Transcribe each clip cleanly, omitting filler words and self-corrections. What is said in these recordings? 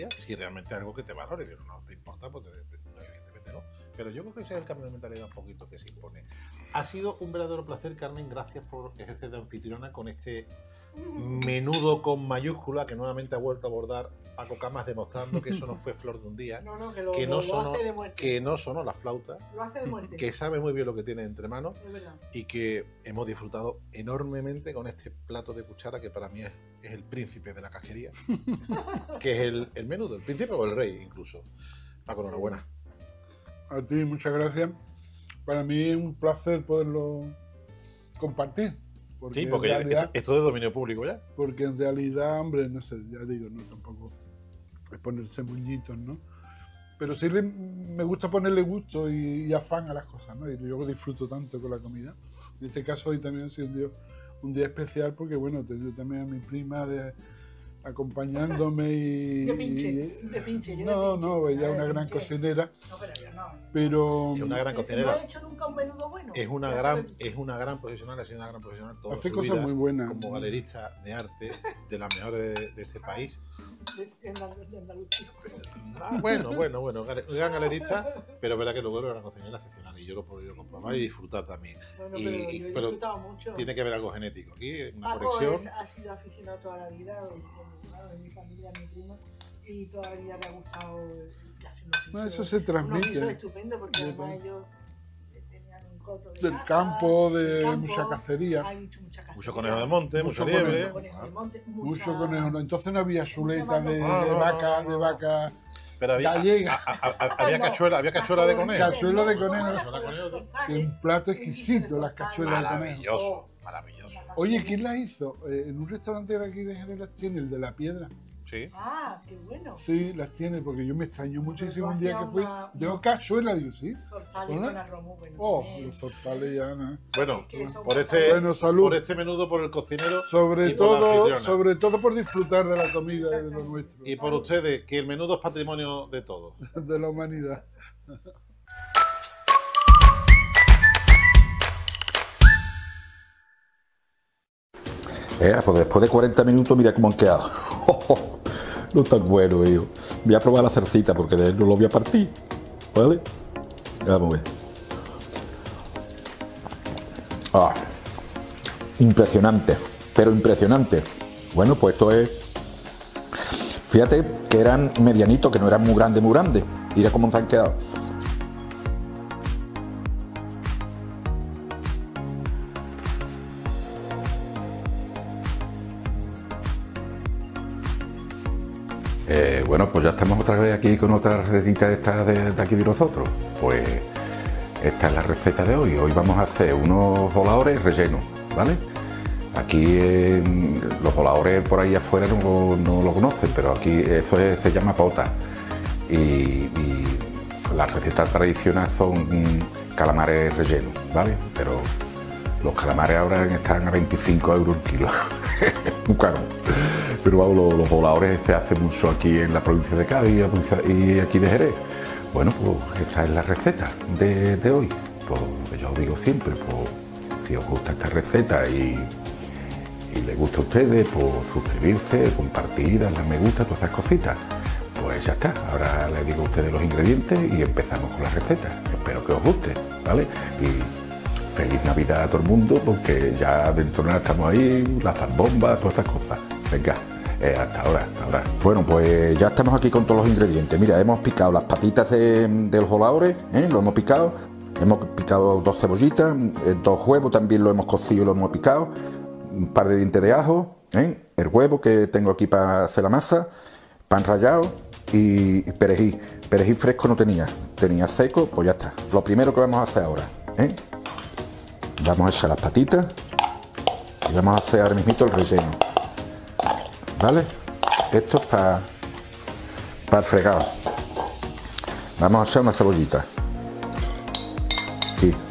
si realmente es algo que te valore, pero no te importa, pues evidentemente no. Pero yo creo que ese es el cambio de mentalidad un poquito que se impone. Ha sido un verdadero placer, Carmen, gracias por ejercer de anfitriona con este menudo con mayúscula que nuevamente ha vuelto a abordar Paco Camas, demostrando que eso no fue flor de un día, que no sonó la flauta, que sabe muy bien lo que tiene entre manos y que hemos disfrutado enormemente con este plato de cuchara que para mí es el príncipe de la cajería, que es el menudo, el príncipe o el rey incluso. Paco, enhorabuena. A ti, muchas gracias. Para mí es un placer poderlo compartir. Sí, porque realidad, esto es de dominio público ya. Porque en realidad, hombre, no sé, ya digo, no tampoco es ponerse muñitos, ¿no? Pero sí me gusta ponerle gusto y afán a las cosas, ¿no? Y yo disfruto tanto con la comida. En este caso hoy también ha sido un día especial porque, bueno, he tenido también a mi prima acompañándome y... De pinche. No, ella es una gran cocinera. No, pero yo no. Pero... Es una gran cocinera. No he hecho nunca un menudo bueno. Es una gran profesional, ha sido una gran profesional toda hace su cosas vida, muy buenas. como galerista de arte, de las mejores de este país. De Andalucía. Bueno, gran galerista, pero es verdad que luego era una cocinera excepcional y yo lo he podido comprobar y disfrutar también. Bueno, pero yo he disfrutado mucho. Tiene que haber algo genético aquí, una Paco conexión. ha sido aficionado toda la vida, de mi familia, mi primo, y todavía le ha gustado eso se transmite. Eso es estupendo porque además ellos tenían un coto del campo, mucha cacería. Mucho conejo de monte, mucho liebre. Mucho conejo. No, entonces no había chuleta de vaca. Pero había cachuela de conejo. Cachuela de conejo. Un plato exquisito, las cachuelas de conejo. Maravilloso. Oye, ¿quién las hizo? En un restaurante de aquí de Jerez las tiene, el de La Piedra. Sí. Ah, qué bueno. Sí, las tiene, porque yo me extraño muchísimo un día que fui. Yo cachuela, digo, sí. Zorzales con arroz muy bueno. Oh, los zorzales ya, ¿no? Bueno, salud. Por este menudo, por el cocinero. Sobre todo por disfrutar de la comida de lo nuestro. Y por ustedes, que el menudo es patrimonio de todos. De la humanidad. Pues después de 40 minutos, mira cómo han quedado. No tan bueno, hijo. Voy a probar la cercita porque de él no lo voy a partir. ¿Vale? Vamos a ver. Impresionante. Pero impresionante. Bueno, pues esto es... Fíjate que eran medianitos, que no eran muy grandes, muy grandes. Mira cómo se han quedado. Bueno, pues ya estamos otra vez aquí con otra recetita de aquí de nosotros. Pues esta es la receta de hoy. Hoy vamos a hacer unos voladores rellenos, ¿vale? Aquí los voladores por ahí afuera no lo conocen, pero aquí eso se llama pota. Y las recetas tradicionales son calamares rellenos, ¿vale? Pero los calamares ahora están a 25 euros el kilo. Muy caro. Pero vamos, los voladores se hacen mucho aquí en la provincia de Cádiz y aquí de Jerez. Bueno, pues esta es la receta de hoy. Pues yo os digo siempre, pues si os gusta esta receta y les gusta a ustedes, pues suscribirse, compartir, darle a me gusta, todas esas cositas. Pues ya está. Ahora les digo a ustedes los ingredientes y empezamos con la receta. Espero que os guste, ¿vale? Y feliz Navidad a todo el mundo, porque ya dentro de nada estamos ahí, las zambombas, todas estas cosas. Venga, hasta ahora. Bueno, pues ya estamos aquí con todos los ingredientes. Mira, hemos picado las patitas de los voladores, lo hemos picado. Hemos picado 2 cebollitas, 2 huevos también lo hemos cocido y lo hemos picado. Un par de dientes de ajo, el huevo que tengo aquí para hacer la masa, pan rallado y perejil. Perejil fresco no tenía seco, pues ya está. Lo primero que vamos a hacer ahora, vamos a echar las patitas y vamos a hacer ahora mismo el relleno. ¿Vale? Esto es para el fregado. Vamos a echar una cebollita. Aquí.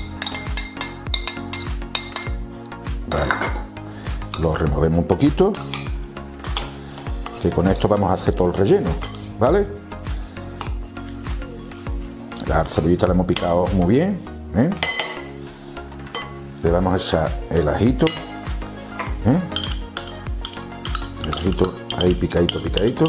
Vale. Lo removemos un poquito. Que con esto vamos a hacer todo el relleno. ¿Vale? La cebollita la hemos picado muy bien. Le vamos a echar el ajito. El ajito ahí picadito.